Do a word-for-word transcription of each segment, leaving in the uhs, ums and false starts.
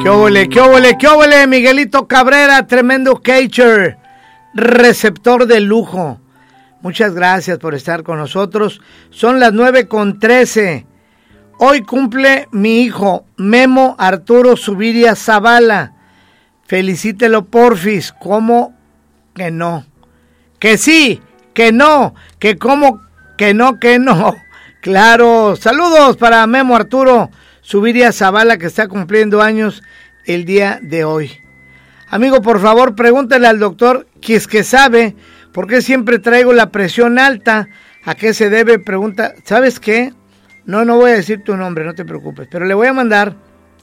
¡Qué óvole, qué óvole, qué óvole! Miguelito Cabrera, tremendo catcher, receptor de lujo. Muchas gracias por estar con nosotros. Son las nueve con trece. Hoy cumple mi hijo, Memo Arturo Zuviria Zavala. Felicítelo, porfis. ¿Cómo que no? Que sí, que no, que cómo que no, que no. Claro, saludos para Memo Arturo Zuviria Zavala, que está cumpliendo años el día de hoy. Amigo, por favor, pregúntale al doctor, que es que sabe, por qué siempre traigo la presión alta. ¿A qué se debe? Pregunta. ¿Sabes qué? No, no voy a decir tu nombre, no te preocupes, pero le voy a mandar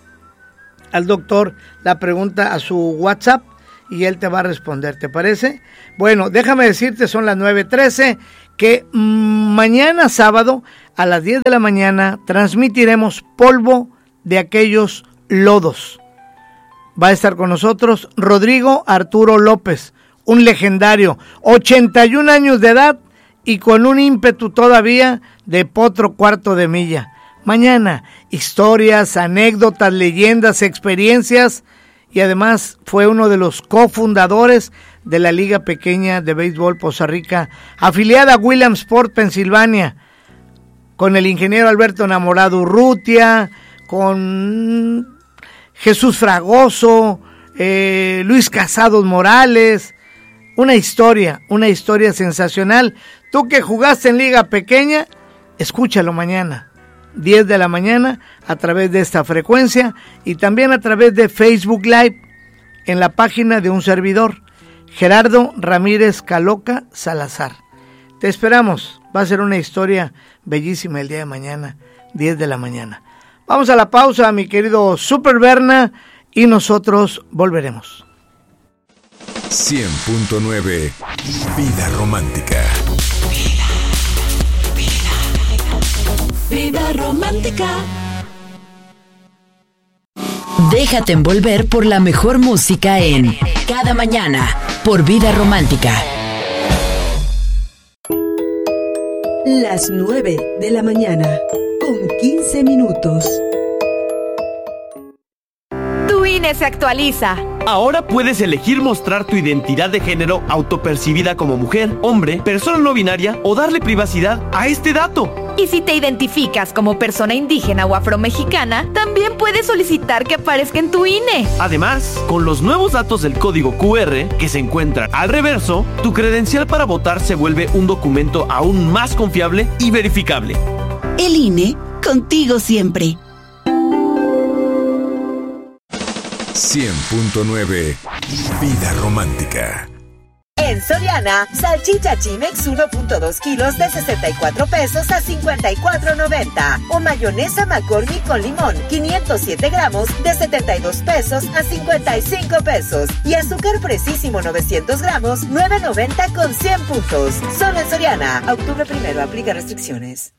al doctor la pregunta a su WhatsApp y él te va a responder, ¿te parece? Bueno, déjame decirte, son las nueve trece, que mmm, mañana sábado a las diez de la mañana transmitiremos polvo de aquellos lodos. Va a estar con nosotros Rodrigo Arturo López, un legendario, ochenta y un años de edad y con un ímpetu todavía de potro cuarto de milla. Mañana, historias, anécdotas, leyendas, experiencias, y además fue uno de los cofundadores de la Liga Pequeña de Béisbol Poza Rica, afiliada a Williamsport, Pensilvania, con el ingeniero Alberto Namorado Urrutia, con Jesús Fragoso, eh, Luis Casados Morales. Una historia, una historia sensacional. Tú que jugaste en Liga Pequeña, escúchalo mañana, diez de la mañana, a través de esta frecuencia y también a través de Facebook Live, en la página de un servidor, Gerardo Ramírez Caloca Salazar. Te esperamos, va a ser una historia bellísima el día de mañana, diez de la mañana. Vamos a la pausa, mi querido Super Berna, y nosotros volveremos. cien punto nueve Vida Romántica. Vida Romántica. Déjate envolver por la mejor música en Cada Mañana por Vida Romántica. Las nueve de la mañana con quince minutos. Tu I N E se actualiza. Ahora puedes elegir mostrar tu identidad de género autopercibida como mujer, hombre, persona no binaria o darle privacidad a este dato. Y si te identificas como persona indígena o afromexicana, también puedes solicitar que aparezca en tu I N E. Además, con los nuevos datos del código Q R que se encuentran al reverso, tu credencial para votar se vuelve un documento aún más confiable y verificable. El I N E, contigo siempre. cien punto nueve Vida Romántica. En Soriana, salchicha Chimex uno punto dos kilos de sesenta y cuatro pesos a cincuenta y cuatro noventa. O mayonesa McCormick con limón, quinientos siete gramos de setenta y dos pesos a cincuenta y cinco pesos. Y azúcar Precisísimo novecientos gramos, nueve noventa con cien puntos. Solo en Soriana. Octubre primero, aplica restricciones.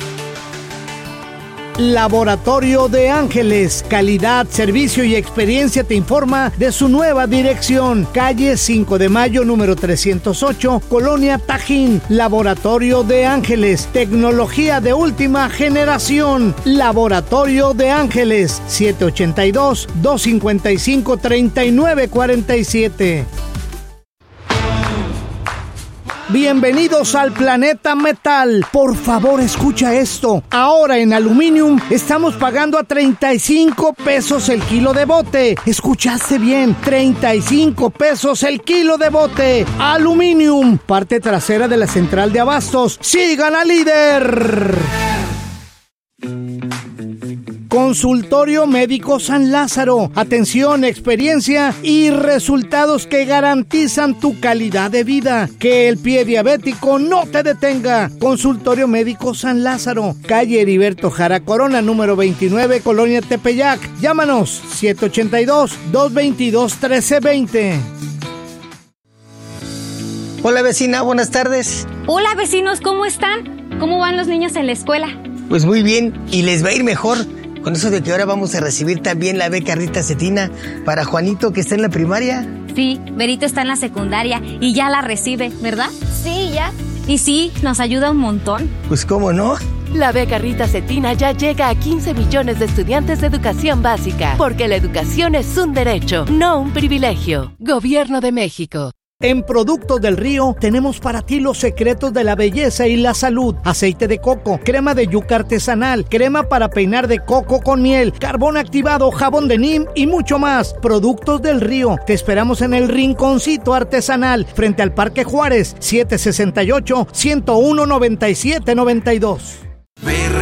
Laboratorio de Ángeles, calidad, servicio y experiencia te informa de su nueva dirección. Calle cinco de mayo, número trescientos ocho, Colonia Tajín. Laboratorio de Ángeles, tecnología de última generación. Laboratorio de Ángeles, siete ocho dos, dos cinco cinco, tres nueve cuatro siete. Bienvenidos al Planeta Metal. Por favor, escucha esto. Ahora en Aluminium estamos pagando a treinta y cinco pesos el kilo de bote. Escuchaste bien, treinta y cinco pesos el kilo de bote. Aluminium, parte trasera de la central de abastos. ¡Sigan al líder! Consultorio Médico San Lázaro. Atención, experiencia y resultados que garantizan tu calidad de vida. Que el pie diabético no te detenga. Consultorio Médico San Lázaro. Calle Heriberto Jara Corona, número veintinueve, Colonia Tepeyac. Llámanos siete ocho dos, dos dos dos, uno tres dos cero. Hola vecina, buenas tardes. Hola vecinos, ¿cómo están? ¿Cómo van los niños en la escuela? Pues muy bien, y les va a ir mejor. Con eso de que ahora vamos a recibir también la beca Rita Cetina para Juanito, que está en la primaria. Sí, Berito está en la secundaria y ya la recibe, ¿verdad? Sí, ya. Y sí, nos ayuda un montón. Pues cómo no. La beca Rita Cetina ya llega a quince millones de estudiantes de educación básica, porque la educación es un derecho, no un privilegio. Gobierno de México. En Productos del Río tenemos para ti los secretos de la belleza y la salud. Aceite de coco, crema de yuca artesanal, crema para peinar de coco con miel, carbón activado, jabón de Nim y mucho más. Productos del Río. Te esperamos en el Rinconcito Artesanal, frente al Parque Juárez, siete sesenta y ocho, ciento uno, noventa y siete noventa y dos.